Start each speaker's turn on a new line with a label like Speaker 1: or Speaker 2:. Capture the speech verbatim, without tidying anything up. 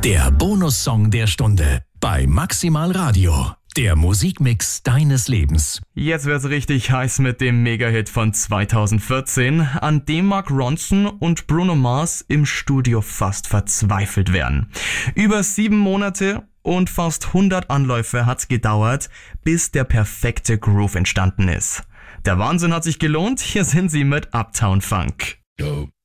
Speaker 1: Der Bonussong der Stunde bei Maximal Radio. Der Musikmix deines Lebens.
Speaker 2: Jetzt wird's richtig heiß mit dem Mega-Hit von zweitausendvierzehn, an dem Mark Ronson und Bruno Mars im Studio fast verzweifelt werden. Über sieben Monate und fast hundert Anläufe hat's gedauert, bis der perfekte Groove entstanden ist. Der Wahnsinn hat sich gelohnt, hier sind sie mit Uptown Funk.